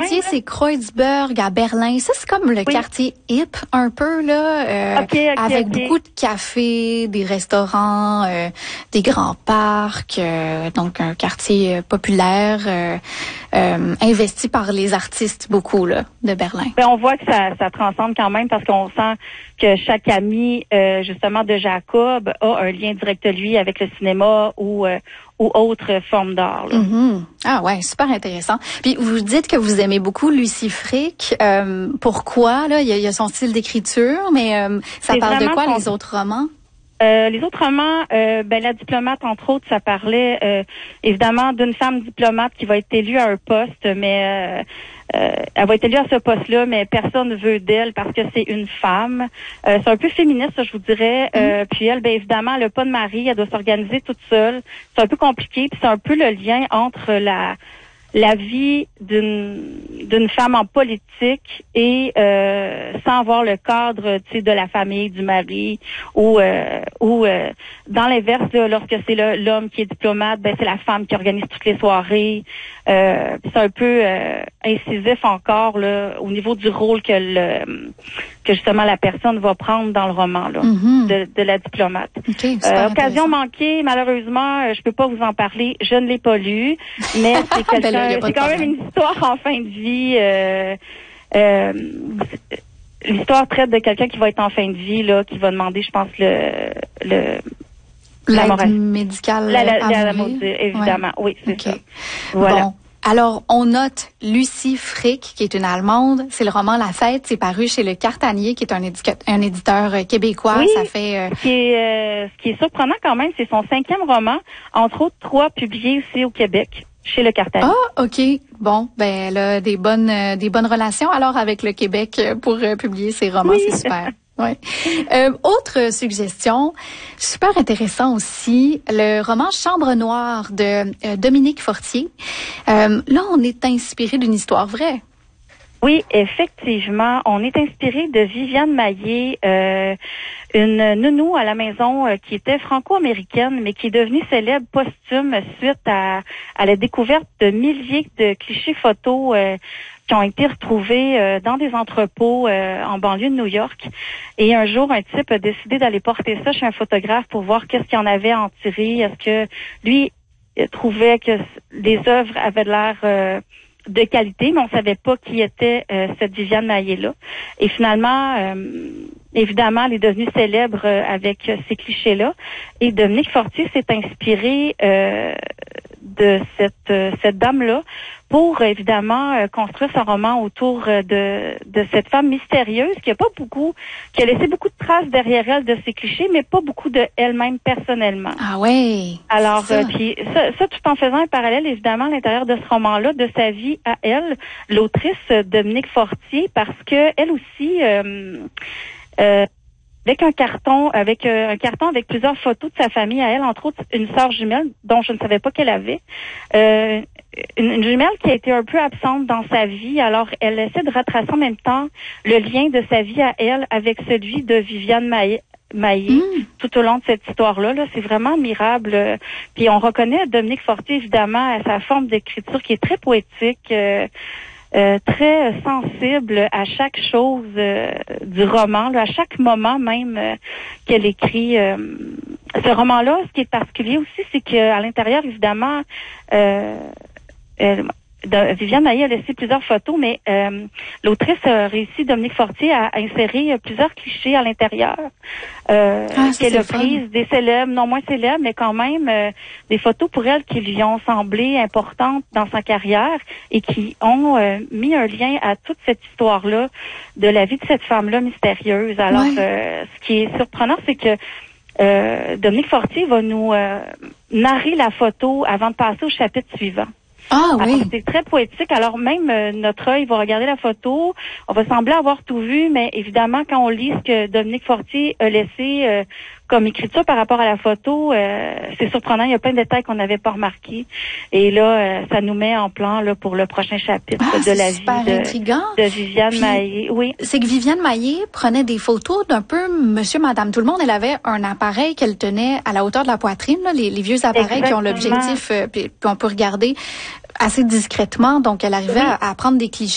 quartier, c'est Kreuzberg à Berlin. Ça, c'est comme le quartier hip, un peu, là, avec beaucoup de cafés, des restaurants, des grands parcs, donc un quartier populaire, investi par les artistes beaucoup, là, de Berlin. Ben, on voit que ça transcende quand même parce qu'on sent que chaque ami, justement, de Jacob a un lien direct, lui, avec le cinéma ou autre forme d'art. Là. Mm-hmm. Ah ouais, super intéressant. Puis vous dites que vous aimez beaucoup Lucy Frick. Pourquoi? Là, il y a son style d'écriture, mais ça parle de quoi, les autres romans? Les autres romans, La diplomate, entre autres, ça parlait évidemment d'une femme diplomate qui va être élue à un poste, mais elle va être élue à ce poste-là, mais personne ne veut d'elle parce que c'est une femme. C'est un peu féministe, je vous dirais. Puis elle, évidemment, elle n'a pas de mari, elle doit s'organiser toute seule. C'est un peu compliqué, puis c'est un peu le lien entre la vie d'une femme en politique et sans avoir le cadre, tu sais, de la famille, du mari ou dans l'inverse, là, lorsque c'est l'homme qui est diplomate, c'est la femme qui organise toutes les soirées. C'est un peu incisif encore là au niveau du rôle que justement la personne va prendre dans le roman là, de la diplomate. Okay, occasion manquée, malheureusement, je peux pas vous en parler, je ne l'ai pas lu, mais c'est c'est quand même une histoire en fin de vie. L'histoire traite de quelqu'un qui va être en fin de vie là, qui va demander, je pense, l'aide médicale à mourir, évidemment. Oui, c'est ça. Voilà. Bon. Alors, on note Lucy Frick, qui est une Allemande. C'est le roman La Fête. C'est paru chez Le Cartanier, qui est un éditeur québécois. Oui, ça fait. Ce qui est surprenant quand même, c'est son 5e roman, entre autres 3 publiés aussi au Québec. Chez Le Cartanier. Ah, OK. Bon, elle a des bonnes relations alors avec le Québec pour publier ses romans. Oui. C'est super. Ouais. Autre suggestion, super intéressant aussi, le roman Chambre noire de Dominique Fortier. Là, on est inspiré d'une histoire vraie. Oui, effectivement. On est inspiré de Viviane Maillé, une nounou à la maison qui était franco-américaine, mais qui est devenue célèbre posthume suite à la découverte de milliers de clichés photos qui ont été retrouvés dans des entrepôts en banlieue de New York. Et un jour, un type a décidé d'aller porter ça chez un photographe pour voir qu'est-ce qu'il en avait à en tirer. Est-ce que lui trouvait que les œuvres avaient l'air de qualité, mais on savait pas qui était cette Viviane Maillé-là. Et finalement, évidemment, elle est devenue célèbre avec ces clichés-là. Et Dominique Fortier s'est inspiré de cette dame-là pour évidemment construire son roman autour de cette femme mystérieuse qui a laissé beaucoup de traces derrière elle de ses clichés, mais pas beaucoup de elle-même personnellement. Ah ouais. Alors puis ça tout en faisant un parallèle évidemment à l'intérieur de ce roman-là de sa vie à elle, l'autrice Dominique Fortier, parce que elle aussi avec un carton avec plusieurs photos de sa famille à elle, entre autres une sœur jumelle dont je ne savais pas qu'elle avait. Une jumelle qui a été un peu absente dans sa vie, alors elle essaie de retracer en même temps le lien de sa vie à elle avec celui de Viviane Maillé tout au long de cette histoire-là. Là, c'est vraiment admirable. Puis on reconnaît Dominique Fortier, évidemment, à sa forme d'écriture qui est très poétique, très sensible à chaque chose du roman, là, à chaque moment même qu'elle écrit. Ce roman-là, ce qui est particulier aussi, c'est qu'à l'intérieur, évidemment, Viviane Maillé a laissé plusieurs photos, mais l'autrice a réussi, Dominique Fortier, à insérer plusieurs clichés à l'intérieur qu'elle a prises, des célèbres, non moins célèbres, mais quand même des photos pour elle qui lui ont semblé importantes dans sa carrière et qui ont mis un lien à toute cette histoire-là de la vie de cette femme-là mystérieuse. Alors, ce qui est surprenant, c'est que Dominique Fortier va nous narrer la photo avant de passer au chapitre suivant. Ah oui. Alors, c'est très poétique. Alors même notre œil va regarder la photo, on va sembler avoir tout vu, mais évidemment quand on lit ce que Dominique Fortier a laissé comme écriture par rapport à la photo, c'est surprenant. Il y a plein de détails qu'on n'avait pas remarqués. Et là, ça nous met en plan là pour le prochain chapitre de la vie de Viviane Maillé. Oui. C'est que Viviane Maillé prenait des photos d'un peu monsieur, madame, tout le monde. Elle avait un appareil qu'elle tenait à la hauteur de la poitrine, là, les vieux appareils qui ont l'objectif, puis on peut regarder assez discrètement. Donc, elle arrivait à prendre des clichés